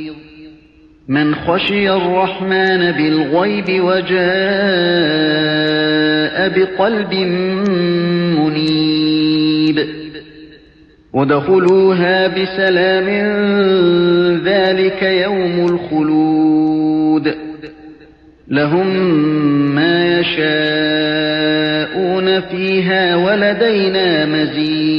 من خشي الرحمن بالغيب وجاء بقلب منيب ادخلوها بسلام ذلك يوم الخلود لهم ما يشاءون فيها ولدينا مزيد